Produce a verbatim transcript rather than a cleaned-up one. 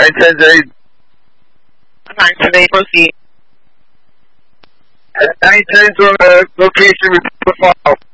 nine ten eight. nine ten eight, proceed. nine ten to uh, location, report file.